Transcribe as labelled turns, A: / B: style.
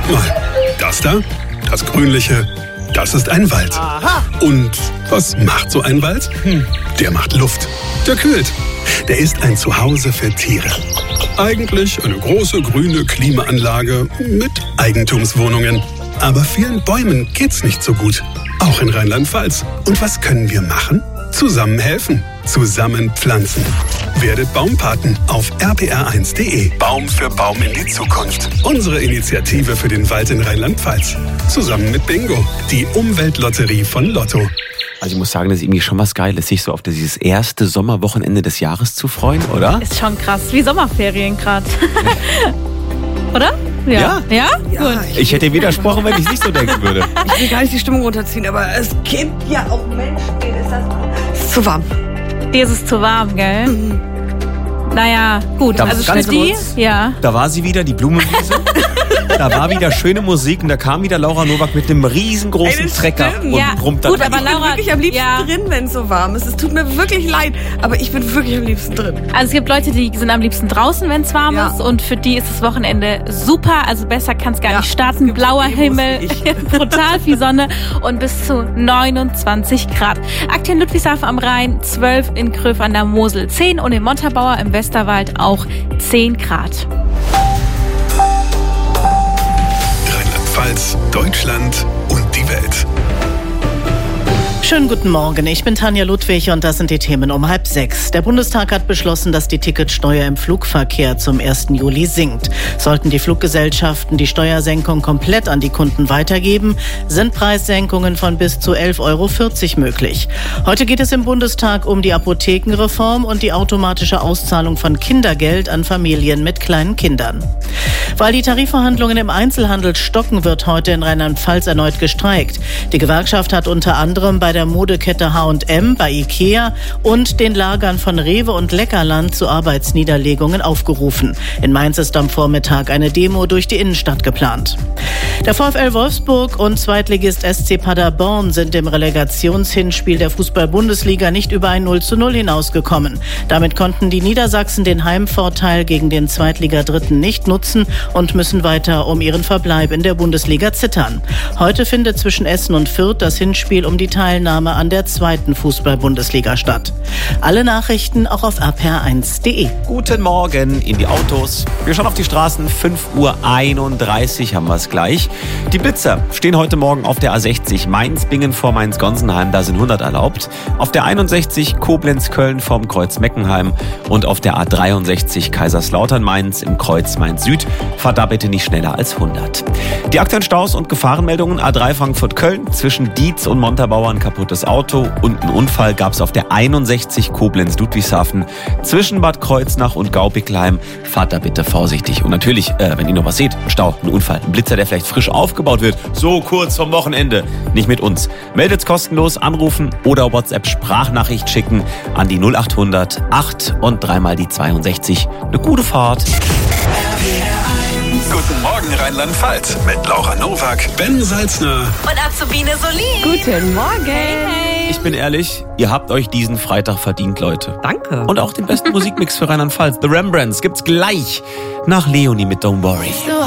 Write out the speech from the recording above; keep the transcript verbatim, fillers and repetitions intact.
A: mal, das da, das Grünliche, das ist ein Wald.
B: Aha.
A: Und was macht so ein Wald? Hm, der macht Luft, der kühlt. Der ist ein Zuhause für Tiere. Eigentlich eine große grüne Klimaanlage mit Eigentumswohnungen. Aber vielen Bäumen geht's nicht so gut. Auch in Rheinland-Pfalz. Und was können wir machen? Zusammen helfen. Zusammen pflanzen. Werdet Baumpaten auf r p r eins punkt d e. Baum für Baum in die Zukunft. Unsere Initiative für den Wald in Rheinland-Pfalz. Zusammen mit Bingo, die Umweltlotterie von Lotto.
C: Also ich muss sagen, das ist irgendwie schon was Geiles, sich so auf dieses erste Sommerwochenende des Jahres zu freuen, oder?
D: Ist schon krass, wie Sommerferien gerade. Oder?
C: Ja.
D: Ja?
B: Ja,
D: Gut.
B: ich,
C: Ich hätte dir widersprochen, wenn ich es nicht so denken würde.
B: ich will gar nicht die Stimmung runterziehen, aber es gibt ja auch Menschen, denen ist das es ist zu warm.
D: Dir ist es zu warm, gell?
B: Mhm.
D: Naja, gut.
C: Da-
D: Also
C: ganz
D: für die,
C: kurz.
D: ja.
C: Da war sie wieder, die Blumenwiese. Da war wieder schöne Musik und da kam wieder Laura Nowak mit einem riesengroßen
B: Ey, das
C: Trecker
B: stimmt.
C: und
D: Ja,
C: brummt da
D: gut,
C: drin.
D: aber
B: Ich bin
D: Laura,
B: wirklich am liebsten
D: ja.
B: drin, wenn es so warm ist. Es tut mir wirklich leid, aber ich bin wirklich am liebsten drin.
D: Also es gibt Leute, die sind am liebsten draußen, wenn es warm
B: Ja.
D: ist, und für die ist das Wochenende super, also besser kann es gar
B: Ja,
D: nicht
B: es
D: starten.
B: gibt
D: Blauer
B: Emos
D: Himmel,
B: wie ich.
D: brutal viel Sonne und bis zu neunundzwanzig Grad. Aktuell in Ludwigshafen am Rhein zwölf, in Kröv an der Mosel zehn und in Montabaur im Westerwald auch zehn Grad.
A: Rheinland-Pfalz, Deutschland und die Welt.
E: Schönen guten Morgen, ich bin Tanja Ludwig und das sind die Themen um halb sechs. Der Bundestag hat beschlossen, dass die Ticketsteuer im Flugverkehr zum ersten Juli sinkt. Sollten die Fluggesellschaften die Steuersenkung komplett an die Kunden weitergeben, sind Preissenkungen von bis zu elf Euro vierzig möglich. Heute geht es im Bundestag um die Apothekenreform und die automatische Auszahlung von Kindergeld an Familien mit kleinen Kindern. Weil die Tarifverhandlungen im Einzelhandel stocken, wird heute in Rheinland-Pfalz erneut gestreikt. Die Gewerkschaft hat unter anderem bei der Modekette H und M, bei Ikea und den Lagern von Rewe und Leckerland zu Arbeitsniederlegungen aufgerufen. In Mainz ist am Vormittag eine Demo durch die Innenstadt geplant. Der VfL Wolfsburg und Zweitligist S C Paderborn sind im Relegationshinspiel der Fußball-Bundesliga nicht über ein null zu null hinausgekommen. Damit konnten die Niedersachsen den Heimvorteil gegen den Zweitligadritten nicht nutzen und müssen weiter um ihren Verbleib in der Bundesliga zittern. Heute findet zwischen Essen und Fürth das Hinspiel um die Teilnahme an der zweiten Fußball-Bundesliga statt. Alle Nachrichten auch auf r p r eins punkt d e.
C: Guten Morgen in die Autos. Wir schauen auf die Straßen. fünf Uhr einunddreißig haben wir es gleich. Die Blitzer stehen heute Morgen auf der A sechzig Mainz-Bingen vor Mainz-Gonsenheim. Da sind hundert erlaubt. Auf der einundsechzig Koblenz-Köln vorm Kreuz Meckenheim. Und auf der A dreiundsechzig Kaiserslautern-Mainz im Kreuz Mainz-Süd. Fahrt da bitte nicht schneller als hundert. Die aktuellen Staus und Gefahrenmeldungen. A drei Frankfurt-Köln zwischen Dietz und Montabaur ein kaputtes Auto und einen Unfall gab es auf der einundsechzig Koblenz-Ludwigshafen zwischen Bad Kreuznach und Gaubigleim. Fahrt da bitte vorsichtig. Und natürlich, äh, wenn ihr noch was seht, ein Stau, ein Unfall, ein Blitzer, der vielleicht frisch aufgebaut wird, so kurz vom Wochenende, nicht mit uns. Meldet's kostenlos, anrufen oder WhatsApp-Sprachnachricht schicken an die null acht hundert acht und dreimal die zweiundsechzig. Eine gute Fahrt.
A: Guten Morgen Rheinland-Pfalz mit Laura Nowak, Ben Salzner.
D: Und Azubine Solin.
B: Guten Morgen.
D: Hey.
C: Ich bin ehrlich, ihr habt euch diesen Freitag verdient, Leute.
B: Danke.
C: Und auch den besten Musikmix für Rheinland-Pfalz. The Rembrandts gibt's gleich nach Leonie mit Don't Worry.
D: So